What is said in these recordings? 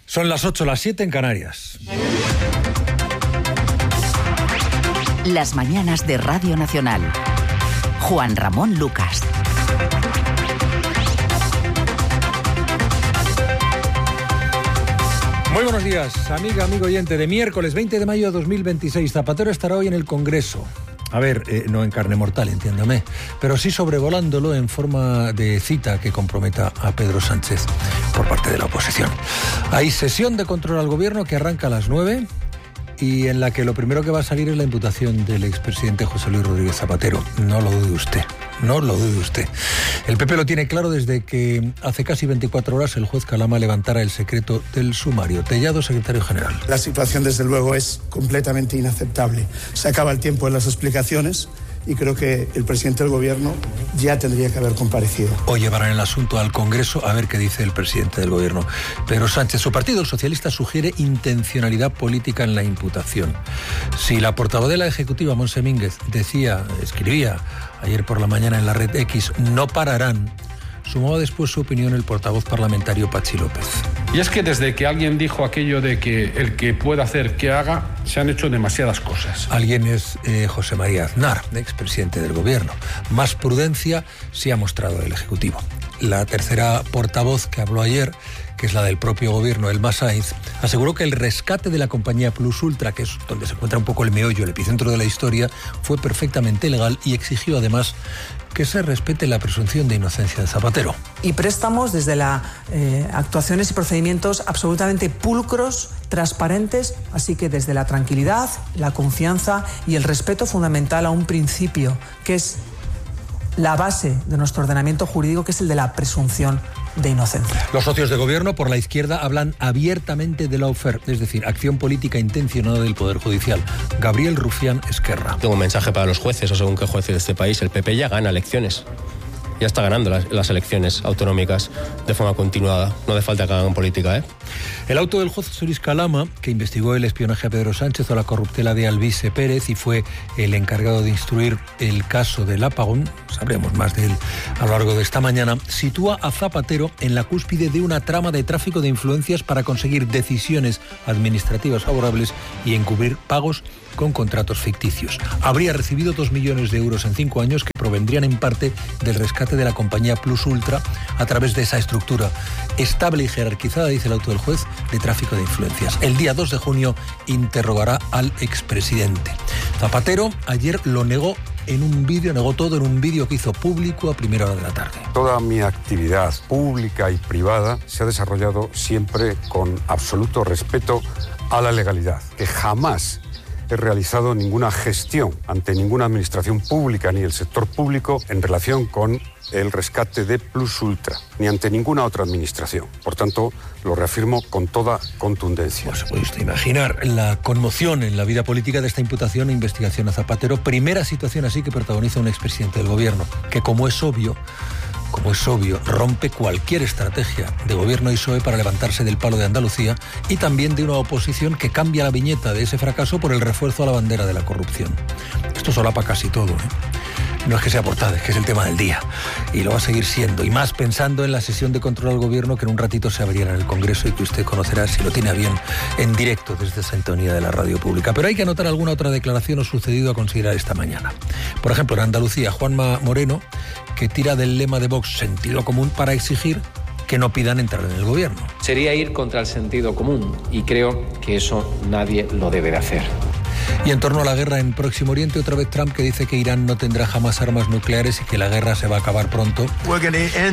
Son las 8, las 7 en Canarias. Las mañanas de Radio Nacional. Juan Ramón Lucas. Muy buenos días, amiga, amigo oyente. De miércoles 20 de mayo de 2026, Zapatero estará hoy en el Congreso. A ver, no en carne mortal, entiéndame, pero sí sobrevolándolo en forma de cita que comprometa a Pedro Sánchez por parte de la oposición. Hay sesión de control al gobierno que arranca a las 9 y en la que lo primero que va a salir es la imputación del expresidente José Luis Rodríguez Zapatero. No lo dude usted, no lo dude usted. El PP lo tiene claro desde que hace casi 24 horas el juez Calama levantara el secreto del sumario. Tellado, secretario general. La situación, desde luego, es completamente inaceptable. Se acaba el tiempo en las explicaciones y creo que el presidente del gobierno ya tendría que haber comparecido. Hoy llevarán el asunto al Congreso a ver qué dice el presidente del gobierno. Pedro Sánchez, su partido, el socialista, sugiere intencionalidad política en la imputación. Si la portavoz de la Ejecutiva, Montse Mínguez, escribía ayer por la mañana en la red X, no pararán, sumaba después su opinión el portavoz parlamentario Patxi López. Y es que desde que alguien dijo aquello de que el que pueda hacer que haga, se han hecho demasiadas cosas. Alguien es José María Aznar, expresidente del gobierno. Más prudencia sí ha mostrado el Ejecutivo. La tercera portavoz que habló ayer, que es la del propio gobierno, Elma Sainz, aseguró que el rescate de la compañía Plus Ultra, que es donde se encuentra un poco el meollo, el epicentro de la historia, fue perfectamente legal y exigió además que se respete la presunción de inocencia de Zapatero. Y préstamos desde las actuaciones y procedimientos absolutamente pulcros, transparentes, así que desde la tranquilidad, la confianza y el respeto fundamental a un principio que es la base de nuestro ordenamiento jurídico, que es el de la presunción de inocencia. Los socios de gobierno por la izquierda hablan abiertamente de lawfare, es decir, acción política intencionada del Poder Judicial. Gabriel Rufián, Esquerra. Tengo un mensaje para los jueces, o según qué jueces de este país. El PP ya gana elecciones. Ya está ganando las elecciones autonómicas de forma continuada. No hace falta que hagan política, ¿eh? El auto del juez Luis Calama, que investigó el espionaje a Pedro Sánchez o la corruptela de Alvise Pérez y fue el encargado de instruir el caso del apagón, sabremos más de él a lo largo de esta mañana, sitúa a Zapatero en la cúspide de una trama de tráfico de influencias para conseguir decisiones administrativas favorables y encubrir pagos con contratos ficticios. Habría recibido 2 millones de euros en 5 años que provendrían en parte del rescate de la compañía Plus Ultra a través de esa estructura estable y jerarquizada, dice el auto del juez, de tráfico de influencias. El día 2 de junio interrogará al expresidente. Zapatero ayer lo negó en un vídeo, negó todo en un vídeo que hizo público a primera hora de la tarde. Toda mi actividad pública y privada se ha desarrollado siempre con absoluto respeto a la legalidad, que jamás he realizado ninguna gestión ante ninguna administración pública ni el sector público en relación con el rescate de Plus Ultra, ni ante ninguna otra administración. Por tanto, lo reafirmo con toda contundencia. Pues puede usted imaginar la conmoción en la vida política de esta imputación e investigación a Zapatero. Primera situación así que protagoniza un expresidente del gobierno, que como es obvio, rompe cualquier estrategia de gobierno y PSOE para levantarse del palo de Andalucía y también de una oposición que cambia la viñeta de ese fracaso por el refuerzo a la bandera de la corrupción. Esto solapa casi todo, No es que sea portada, es que es el tema del día. Y lo va a seguir siendo. Y más pensando en la sesión de control al gobierno que en un ratito se abrirá en el Congreso y que usted conocerá, si lo tiene a bien, en directo desde sintonía de la radio pública. Pero hay que anotar alguna otra declaración o sucedido a considerar esta mañana. Por ejemplo, en Andalucía, Juanma Moreno, que tira del lema de Vox sentido común para exigir que no pidan entrar en el gobierno. Sería ir contra el sentido común y creo que eso nadie lo debe de hacer. Y en torno a la guerra en Próximo Oriente, otra vez Trump, que dice que Irán no tendrá jamás armas nucleares y que la guerra se va a acabar pronto. Porque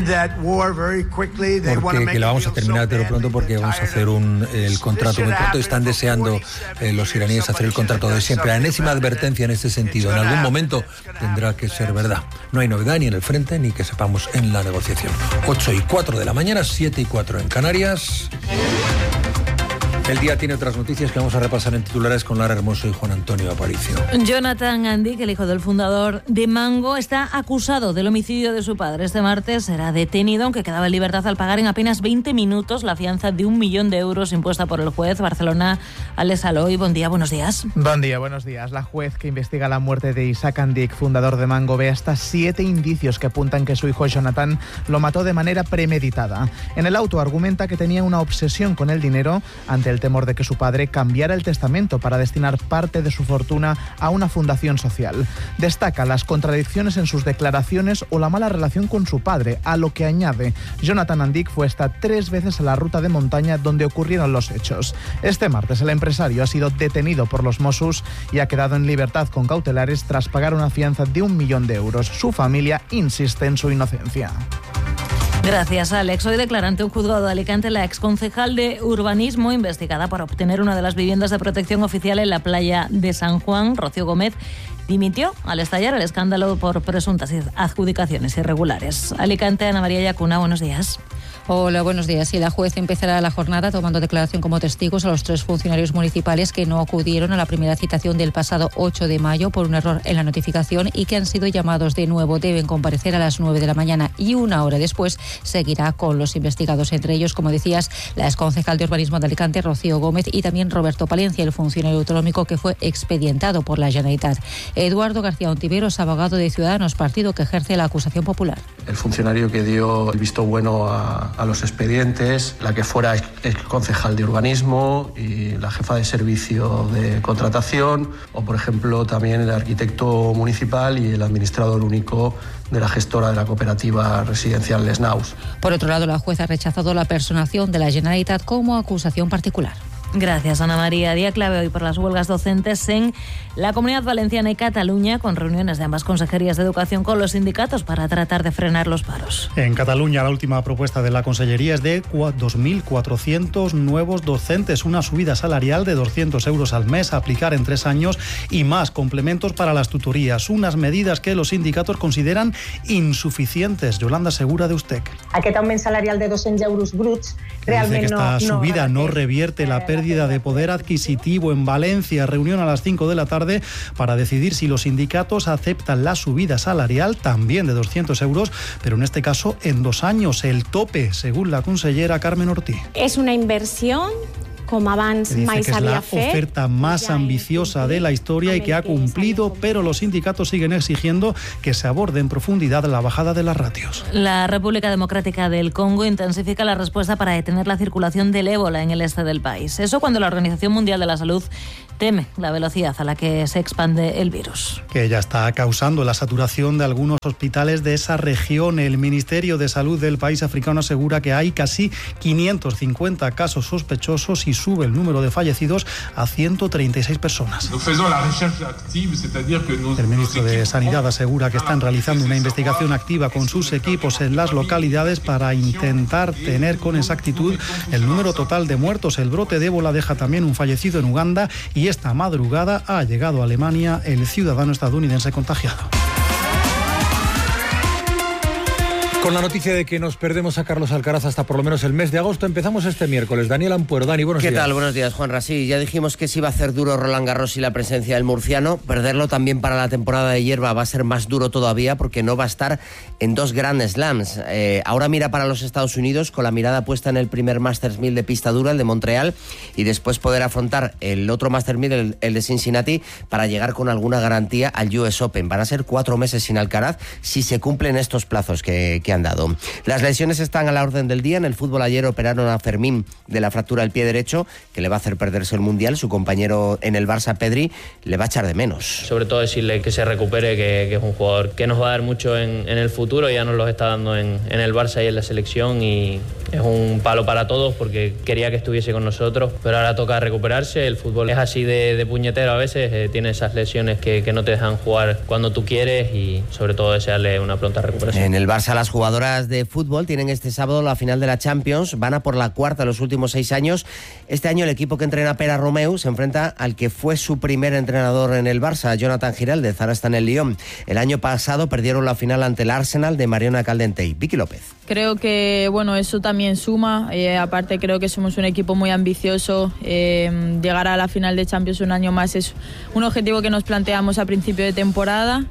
que la vamos a terminar pero pronto porque vamos a hacer el contrato muy pronto. Están deseando los iraníes hacer el contrato de siempre. La enésima advertencia en este sentido. En algún momento tendrá que ser verdad. No hay novedad ni en el frente ni que sepamos en la negociación. 8:04 de la mañana, 7:04 en Canarias. El día tiene otras noticias que vamos a repasar en titulares con Lara Hermoso y Juan Antonio Aparicio. Jonathan Andic, el hijo del fundador de Mango, está acusado del homicidio de su padre. Este martes será detenido, aunque quedaba en libertad al pagar en apenas 20 minutos la fianza de 1 millón de euros impuesta por el juez. Barcelona, Alex Aloy, buen día, buenos días. Buen día, buenos días. La juez que investiga la muerte de Isaac Andic, fundador de Mango, ve hasta 7 indicios que apuntan que su hijo Jonathan lo mató de manera premeditada. En el auto argumenta que tenía una obsesión con el dinero ante el temor de que su padre cambiara el testamento para destinar parte de su fortuna a una fundación social. Destaca las contradicciones en sus declaraciones o la mala relación con su padre, a lo que añade: Jonathan Andic fue hasta 3 veces a la ruta de montaña donde ocurrieron los hechos. Este martes el empresario ha sido detenido por los Mossos y ha quedado en libertad con cautelares tras pagar una fianza de 1 millón de euros. Su familia insiste en su inocencia. Gracias, Alex. Hoy declara ante un juzgado de Alicante la exconcejal de Urbanismo investigada por obtener una de las viviendas de protección oficial en la playa de San Juan. Rocío Gómez dimitió al estallar el escándalo por presuntas adjudicaciones irregulares. Alicante, Ana María Yacuna, buenos días. Hola, buenos días. Y la juez empezará la jornada tomando declaración como testigos a los 3 funcionarios municipales que no acudieron a la primera citación del pasado 8 de mayo por un error en la notificación y que han sido llamados de nuevo. Deben comparecer a las 9 de la mañana y 1 hora después seguirá con los investigados, entre ellos, como decías, la exconcejal de Urbanismo de Alicante, Rocío Gómez, y también Roberto Palencia, el funcionario autonómico que fue expedientado por la Generalitat. Eduardo García Ontiveros, abogado de Ciudadanos, partido que ejerce la acusación popular. El funcionario que dio el visto bueno a los expedientes, la que fuera exconcejal de Urbanismo y la jefa de servicio de contratación, o por ejemplo también el arquitecto municipal y el administrador único de la gestora de la cooperativa residencial Les Naus. Por otro lado, la jueza ha rechazado la personación de la Generalitat como acusación particular. Gracias, Ana María. Día clave hoy por las huelgas docentes en la Comunidad Valenciana y Cataluña, con reuniones de ambas consejerías de educación con los sindicatos para tratar de frenar los paros. En Cataluña, la última propuesta de la Consellería es de 2.400 nuevos docentes, una subida salarial de 200 euros al mes a aplicar en 3 años y más complementos para las tutorías, unas medidas que los sindicatos consideran insuficientes. Yolanda Segura, de USTEC. Aquest augment salarial de 200 euros bruts realment dice que esta subida no revierte la pérdida de poder adquisitivo. En Valencia, reunión a las 5 de la tarde para decidir si los sindicatos aceptan la subida salarial, también de 200 euros, pero en este caso en 2 años, el tope, según la consellera Carmen Ortiz. És una inversió com abans mai s'havia fet. Es la oferta más ambiciosa de la historia y que ha cumplido, pero los sindicatos siguen exigiendo que se aborde en profundidad la bajada de las ratios. La República Democrática del Congo intensifica la respuesta para detener la circulación del ébola en el este del país. Eso cuando la Organización Mundial de la Salud teme la velocidad a la que se expande el virus. Que ya está causando la saturación de algunos hospitales de esa región. El Ministerio de Salud del país africano asegura que hay casi 550 casos sospechosos y sube el número de fallecidos a 136 personas. El ministro de Sanidad asegura que están realizando una investigación activa con sus equipos en las localidades para intentar tener con exactitud el número total de muertos. El brote de ébola deja también un fallecido en Uganda y esta madrugada ha llegado a Alemania el ciudadano estadounidense contagiado. Con la noticia de que nos perdemos a Carlos Alcaraz hasta por lo menos el mes de agosto, empezamos este miércoles. Daniel Ampuero. Dani, buenos días. ¿Qué tal? Buenos días, Juanra. Sí, ya dijimos que sí iba a hacer duro Roland Garros y la presencia del murciano. Perderlo también para la temporada de hierba va a ser más duro todavía porque no va a estar en 2 Grand Slams. Ahora mira para los Estados Unidos con la mirada puesta en el primer Masters 1000 de pista dura, el de Montreal, y después poder afrontar el otro Masters 1000, el de Cincinnati, para llegar con alguna garantía al US Open. Van a ser 4 meses sin Alcaraz si se cumplen estos plazos que han dado. Las lesiones están a la orden del día. En el fútbol ayer operaron a Fermín de la fractura del pie derecho, que le va a hacer perderse el Mundial. Su compañero en el Barça, Pedri, le va a echar de menos. Sobre todo decirle que se recupere, que es un jugador que nos va a dar mucho en el futuro. Ya nos lo está dando en el Barça y en la selección, y es un palo para todos porque quería que estuviese con nosotros, pero ahora toca recuperarse. El fútbol es así de puñetero a veces, tiene esas lesiones que no te dejan jugar cuando tú quieres, y sobre todo desearle una pronta recuperación. En el Barça las jugadoras jugadoras de fútbol tienen este sábado la final de la Champions, van a por la cuarta en los últimos 6 años. Este año el equipo que entrena Pere Romeu se enfrenta al que fue su primer entrenador en el Barça, Jonathan Giraldez, ahora está en el Lyon. El año pasado perdieron la final ante el Arsenal de Mariona Caldentey. Vicky López. Creo que eso también suma, aparte creo que somos un equipo muy ambicioso, llegar a la final de Champions un año más es un objetivo que nos planteamos a principio de temporada.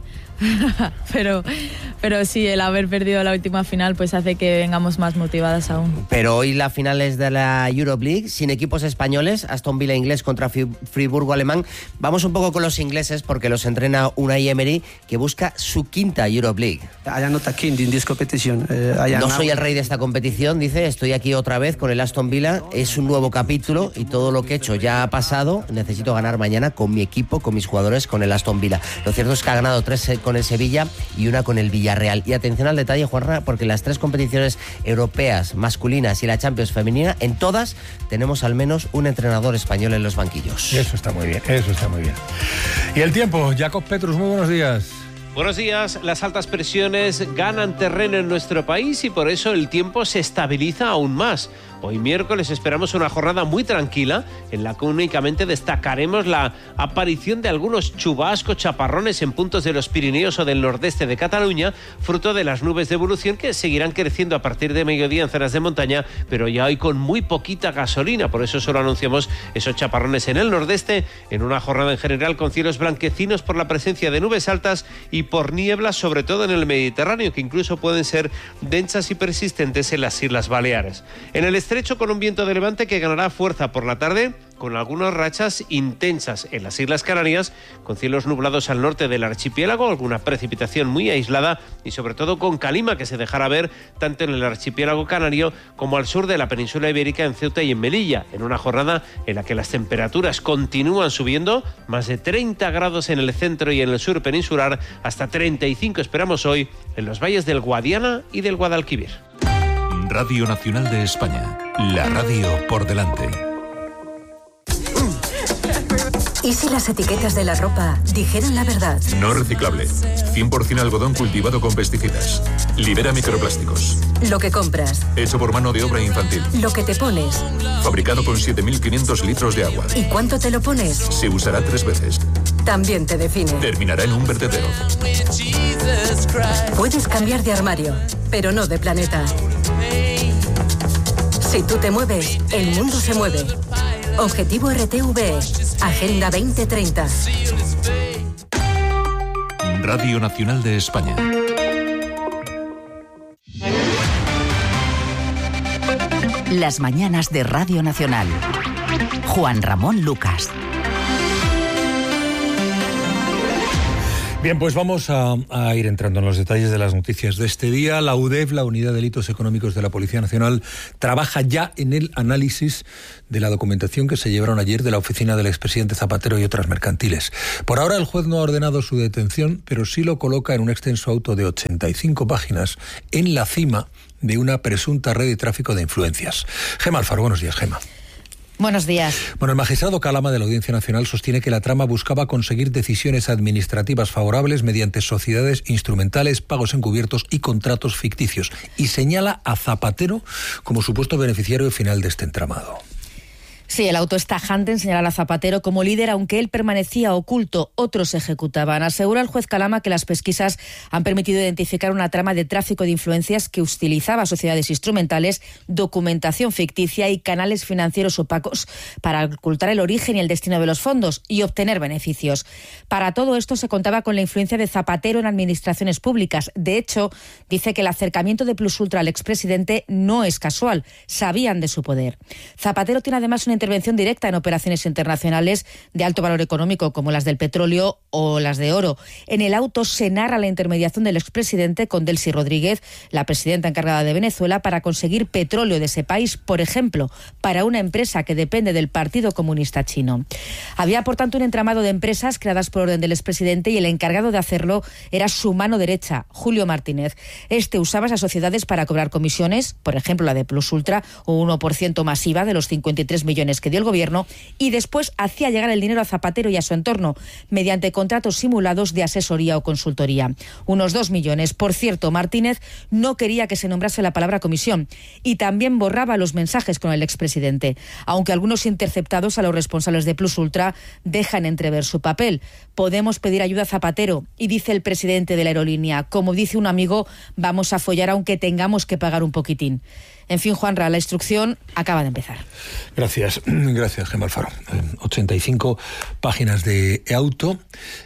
pero sí, el haber perdido la última final pues hace que vengamos más motivadas aún. Pero hoy la final es de la Europe League, sin equipos españoles, Aston Villa inglés contra Friburgo alemán. Vamos un poco con los ingleses porque los entrena Unai Emery, que busca su quinta Europe League. No soy el rey de esta competición, dice, estoy aquí otra vez con el Aston Villa, es un nuevo capítulo y todo lo que he hecho ya ha pasado, necesito ganar mañana con mi equipo, con mis jugadores, con el Aston Villa. Lo cierto es que ha ganado 3 con el Sevilla y 1 con el Villarreal. Y atención al detalle, Juanra, porque las 3 competiciones europeas masculinas y la Champions femenina, en todas tenemos al menos un entrenador español en los banquillos. Eso está muy bien, eso está muy bien. Y el tiempo, Jacob Petrus, muy buenos días. Buenos días. Las altas presiones ganan terreno en nuestro país y por eso el tiempo se estabiliza aún más. Hoy miércoles esperamos una jornada muy tranquila en la que únicamente destacaremos la aparición de algunos chubascos, chaparrones en puntos de los Pirineos o del nordeste de Cataluña, fruto de las nubes de evolución que seguirán creciendo a partir de mediodía en zonas de montaña, pero ya hoy con muy poquita gasolina. Por eso solo anunciamos esos chaparrones en el nordeste, en una jornada en general con cielos blanquecinos por la presencia de nubes altas y por nieblas, sobre todo en el Mediterráneo, que incluso pueden ser densas y persistentes en las Islas Baleares. En el estrecho, con un viento de levante que ganará fuerza por la tarde, con algunas rachas intensas en las Islas Canarias, con cielos nublados al norte del archipiélago, alguna precipitación muy aislada y sobre todo con calima que se dejará ver tanto en el archipiélago canario como al sur de la península ibérica, en Ceuta y en Melilla, en una jornada en la que las temperaturas continúan subiendo, más de 30 grados en el centro y en el sur peninsular, hasta 35 esperamos hoy en los valles del Guadiana y del Guadalquivir. Radio Nacional de España, la radio por delante. ¿Y si las etiquetas de la ropa dijeran la verdad? No reciclable, 100% algodón cultivado con pesticidas. Libera microplásticos. Lo que compras. Hecho por mano de obra infantil. Lo que te pones. Fabricado con 7.500 litros de agua. ¿Y cuánto te lo pones? Se usará 3 veces. También te define. Terminará en un vertedero. Puedes cambiar de armario, pero no de planeta. Si tú te mueves, el mundo se mueve. Objetivo RTV, Agenda 2030. Radio Nacional de España. Las mañanas de Radio Nacional. Juan Ramón Lucas. Bien, pues vamos a ir entrando en los detalles de las noticias de este día. La UDEF, la Unidad de Delitos Económicos de la Policía Nacional, trabaja ya en el análisis de la documentación que se llevaron ayer de la oficina del expresidente Zapatero y otras mercantiles. Por ahora el juez no ha ordenado su detención, pero sí lo coloca en un extenso auto de 85 páginas en la cima de una presunta red de tráfico de influencias. Gema Alfaro, buenos días, Gema. Buenos días. Bueno, el magistrado Calama de la Audiencia Nacional sostiene que la trama buscaba conseguir decisiones administrativas favorables mediante sociedades instrumentales, pagos encubiertos y contratos ficticios, y señala a Zapatero como supuesto beneficiario final de este entramado. Sí, el auto es tajante en señalar a Zapatero como líder, aunque él permanecía oculto, otros ejecutaban. Asegura el juez Calama que las pesquisas han permitido identificar una trama de tráfico de influencias que utilizaba sociedades instrumentales, documentación ficticia y canales financieros opacos para ocultar el origen y el destino de los fondos y obtener beneficios. Para todo esto se contaba con la influencia de Zapatero en administraciones públicas. De hecho, dice que el acercamiento de Plus Ultra al expresidente no es casual, sabían de su poder. Zapatero tiene además una intervención directa en operaciones internacionales de alto valor económico como las del petróleo o las de oro. En el auto se narra la intermediación del expresidente con Delcy Rodríguez, la presidenta encargada de Venezuela, para conseguir petróleo de ese país, por ejemplo, para una empresa que depende del Partido Comunista Chino. Había, por tanto, un entramado de empresas creadas por orden del expresidente y el encargado de hacerlo era su mano derecha, Julio Martínez. Este usaba esas sociedades para cobrar comisiones, por ejemplo, la de Plus Ultra, o 1% masiva de los 53 millones explicaciones que dio el Gobierno y después hacía llegar el dinero a Zapatero y a su entorno mediante contratos simulados de asesoría o consultoría. Unos 2 millones. Por cierto, Martínez no quería que se nombrase la palabra comisión y también borraba los mensajes con el expresidente, aunque algunos interceptados a los responsables de Plus Ultra dejan entrever su papel. Podemos pedir ayuda a Zapatero y dice el presidente de la aerolínea, como dice un amigo, vamos a follar aunque tengamos que pagar un poquitín. En fin, Juanra, la instrucción acaba de empezar. Gracias, Gemma Alfaro. 85 páginas de auto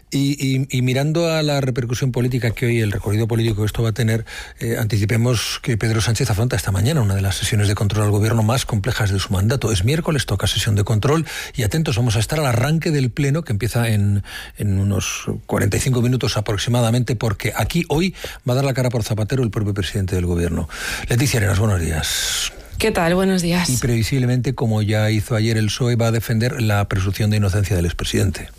y mirando a la repercusión política que hoy, el recorrido político que esto va a tener, anticipemos que Pedro Sánchez afronta esta mañana una de las sesiones de control al gobierno más complejas de su mandato. Es miércoles, toca sesión de control y atentos, vamos a estar al arranque del pleno que empieza en unos 45 minutos aproximadamente, porque aquí hoy va a dar la cara por Zapatero el propio presidente del gobierno. Leticia Arenas, buenos días. ¿Qué tal? Buenos días. Y previsiblemente, como ya hizo ayer el PSOE, va a defender la presunción de inocencia del expresidente.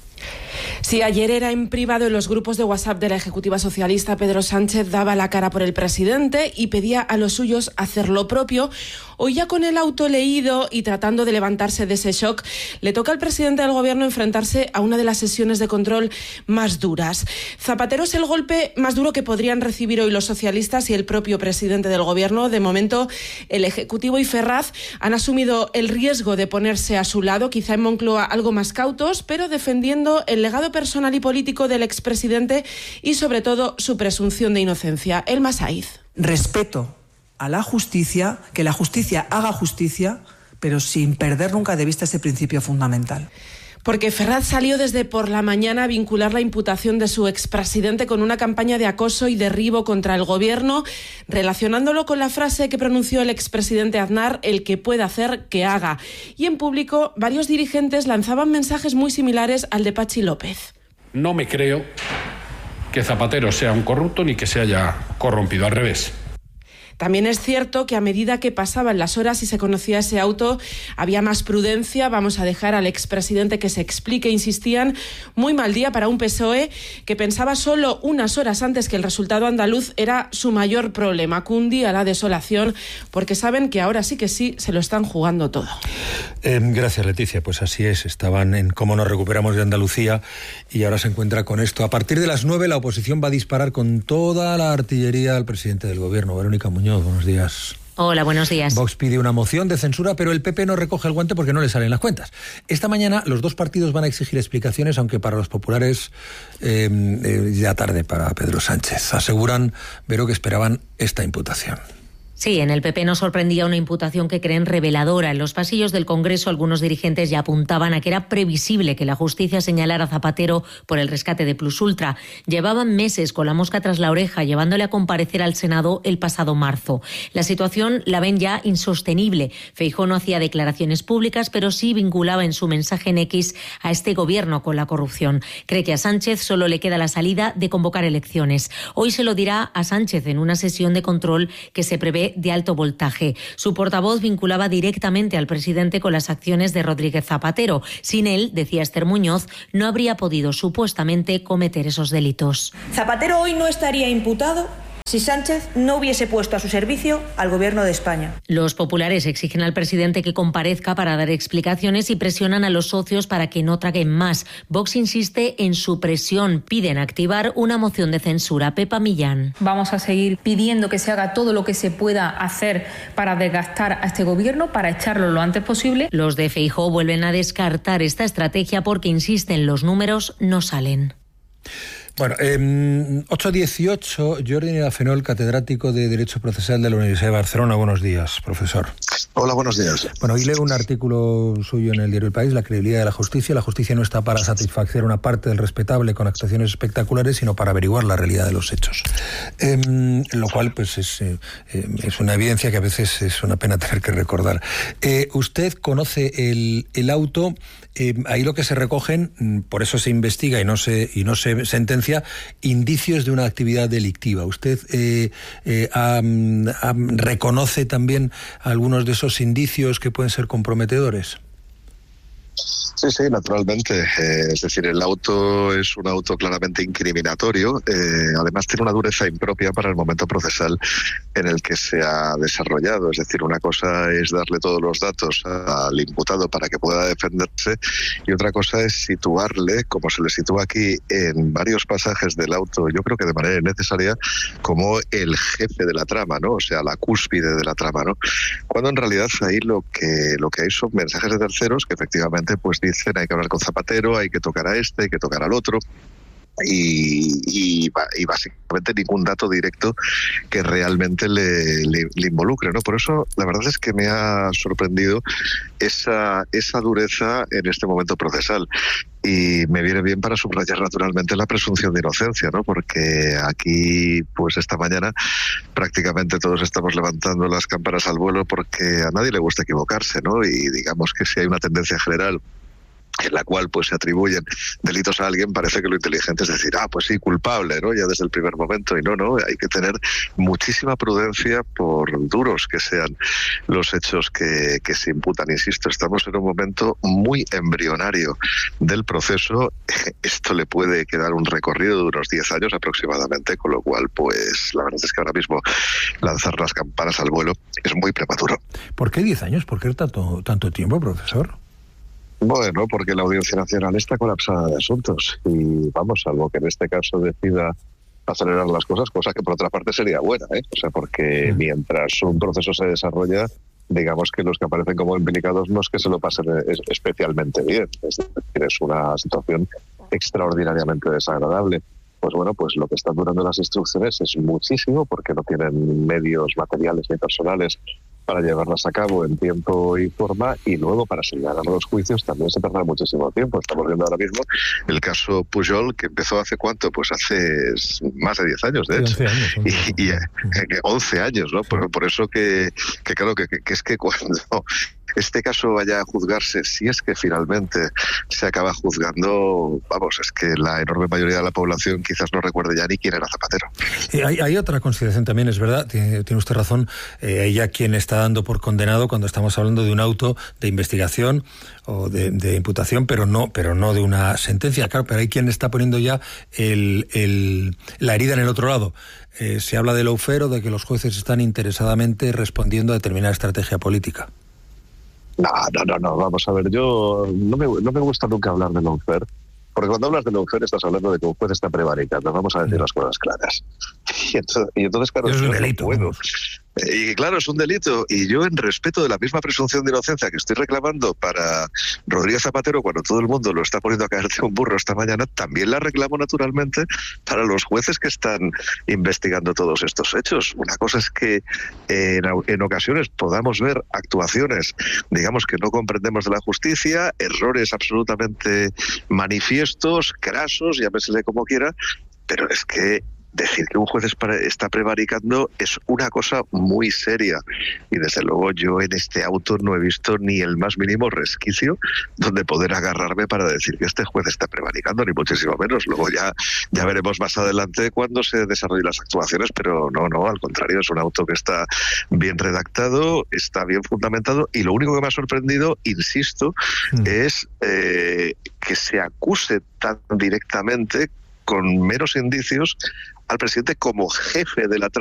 Sí, ayer era en privado en los grupos de WhatsApp de la Ejecutiva Socialista. Pedro Sánchez daba la cara por el presidente y pedía a los suyos hacer lo propio. Hoy, ya con el auto leído y tratando de levantarse de ese shock, le toca al presidente del gobierno enfrentarse a una de las sesiones de control más duras. Zapatero es el golpe más duro que podrían recibir hoy los socialistas y el propio presidente del gobierno. De momento, el Ejecutivo y Ferraz han asumido el riesgo de ponerse a su lado, quizá en Moncloa algo más cautos, pero defendiendo el legado personal y político del expresidente y, sobre todo, su presunción de inocencia. Elma Saiz. Respeto a la justicia, que la justicia haga justicia, pero sin perder nunca de vista ese principio fundamental. Porque Ferraz salió desde por la mañana a vincular la imputación de su expresidente con una campaña de acoso y derribo contra el gobierno, relacionándolo con la frase que pronunció el expresidente Aznar, el que pueda hacer, que haga. Y en público, varios dirigentes lanzaban mensajes muy similares al de Patxi López. No me creo que Zapatero sea un corrupto ni que se haya corrompido, al revés. También es cierto que a medida que pasaban las horas y se conocía ese auto, había más prudencia. Vamos a dejar al expresidente que se explique, insistían. Muy mal día para un PSOE que pensaba solo unas horas antes que el resultado andaluz era su mayor problema. Cundía la desolación porque saben que ahora sí que sí se lo están jugando todo. Gracias, Leticia. Pues así es. Estaban en cómo nos recuperamos de Andalucía y ahora se encuentra con esto. A partir de las 9 la oposición va a disparar con toda la artillería al presidente del gobierno, Verónica Muñoz. Buenos días. Hola, buenos días. Vox pide una moción de censura, pero el PP no recoge el guante porque no le salen las cuentas. Esta mañana los dos partidos van a exigir explicaciones, aunque para los populares ya tarde para Pedro Sánchez. Aseguran, Vero, que esperaban esta imputación. Sí, en el PP nos sorprendía una imputación que creen reveladora. En los pasillos del Congreso algunos dirigentes ya apuntaban a que era previsible que la justicia señalara a Zapatero por el rescate de Plus Ultra. Llevaban meses con la mosca tras la oreja, llevándole a comparecer al Senado el pasado marzo. La situación la ven ya insostenible. Feijóo no hacía declaraciones públicas, pero sí vinculaba en su mensaje en X a este gobierno con la corrupción. Cree que a Sánchez solo le queda la salida de convocar elecciones. Hoy se lo dirá a Sánchez en una sesión de control que se prevé de alto voltaje. Su portavoz vinculaba directamente al presidente con las acciones de Rodríguez Zapatero. Sin él, decía Esther Muñoz, no habría podido supuestamente cometer esos delitos. Zapatero hoy no estaría imputado si Sánchez no hubiese puesto a su servicio al Gobierno de España. Los populares exigen al presidente que comparezca para dar explicaciones y presionan a los socios para que no traguen más. Vox insiste en su presión. Piden activar una moción de censura. Pepa Millán. Vamos a seguir pidiendo que se haga todo lo que se pueda hacer para desgastar a este Gobierno, para echarlo lo antes posible. Los de Feijóo vuelven a descartar esta estrategia porque insisten, los números no salen. Bueno, 8:18, Jordi Nirafenol, catedrático de Derecho Procesal de la Universidad de Barcelona. Buenos días, profesor. Hola, buenos días. Bueno, hoy leo un artículo suyo en el diario El País, La credibilidad de la justicia. La justicia no está para satisfacer una parte del respetable con actuaciones espectaculares, sino para averiguar la realidad de los hechos. Lo cual, pues, es una evidencia que a veces es una pena tener que recordar. Usted conoce el auto. Ahí lo que se recogen, por eso se investiga y no se sentencia, indicios de una actividad delictiva. ¿Usted reconoce también algunos de esos indicios que pueden ser comprometedores? Sí, naturalmente. Es decir, el auto es un auto claramente incriminatorio. Además, tiene una dureza impropia para el momento procesal en el que se ha desarrollado. Es decir, una cosa es darle todos los datos al imputado para que pueda defenderse y otra cosa es situarle, como se le sitúa aquí en varios pasajes del auto, yo creo que de manera innecesaria, como el jefe de la trama, ¿no? O sea, la cúspide de la trama, ¿no? Cuando en realidad ahí lo que hay son mensajes de terceros que efectivamente pues dicen hay que hablar con Zapatero, hay que tocar a este, hay que tocar al otro. Y básicamente ningún dato directo que realmente le involucre, ¿no? Por eso la verdad es que me ha sorprendido esa dureza en este momento procesal. Y me viene bien para subrayar naturalmente la presunción de inocencia, ¿no? Porque aquí, pues esta mañana, prácticamente todos estamos levantando las campanas al vuelo porque a nadie le gusta equivocarse, ¿no? Y digamos que si hay una tendencia general en la cual pues se atribuyen delitos a alguien, parece que lo inteligente es decir, pues sí, culpable, ¿no? Ya desde el primer momento, y no, hay que tener muchísima prudencia por duros que sean los hechos que se imputan. Insisto, estamos en un momento muy embrionario del proceso, esto le puede quedar un recorrido de unos 10 años aproximadamente, con lo cual, pues la verdad es que ahora mismo lanzar las campanas al vuelo es muy prematuro. ¿Por qué 10 años? ¿Por qué tanto tiempo, profesor? Bueno, porque la Audiencia Nacional está colapsada de asuntos y vamos, salvo que en este caso decida acelerar las cosas, cosa que por otra parte sería buena, O sea, porque mientras un proceso se desarrolla, digamos que los que aparecen como implicados no es que se lo pasen especialmente bien, es decir, es una situación extraordinariamente desagradable. Pues bueno, pues lo que están durando las instrucciones es muchísimo porque no tienen medios materiales ni personales para llevarlas a cabo en tiempo y forma, y luego para señalar los juicios también se tarda muchísimo tiempo. Estamos viendo ahora mismo el caso Pujol, que empezó hace ¿cuánto? Pues hace más de 10 años, de hecho. 11 años, ¿no? Por eso que claro, que es que cuando este caso vaya a juzgarse, si es que finalmente se acaba juzgando, vamos, es que la enorme mayoría de la población quizás no recuerde ya ni quién era Zapatero. Hay otra consideración también, es verdad, tiene usted razón, hay ya quien está dando por condenado cuando estamos hablando de un auto de investigación o de imputación, pero no de una sentencia, claro, pero hay quien está poniendo ya la herida en el otro lado. Se habla de lawfare o de que los jueces están interesadamente respondiendo a determinada estrategia política. No, vamos a ver, yo no me gusta nunca hablar de lawfare, porque cuando hablas de lawfare estás hablando de que un juez está prevaricando, vamos a decir las cosas claras. Y entonces claro, es un delito. Bueno. Y claro, es un delito, y yo en respeto de la misma presunción de inocencia que estoy reclamando para Rodríguez Zapatero cuando todo el mundo lo está poniendo a caer de un burro esta mañana, también la reclamo naturalmente para los jueces que están investigando todos estos hechos. Una cosa es que en ocasiones podamos ver actuaciones, digamos, que no comprendemos de la justicia, errores absolutamente manifiestos, crasos, llámesele como quiera, pero es que decir que un juez está prevaricando es una cosa muy seria, y desde luego yo en este auto no he visto ni el más mínimo resquicio donde poder agarrarme para decir que este juez está prevaricando, ni muchísimo menos. Luego ya veremos más adelante cuando se desarrollen las actuaciones, pero no, al contrario, es un auto que está bien redactado, está bien fundamentado, y lo único que me ha sorprendido, insisto, es que se acuse tan directamente, con meros indicios, al presidente como jefe de la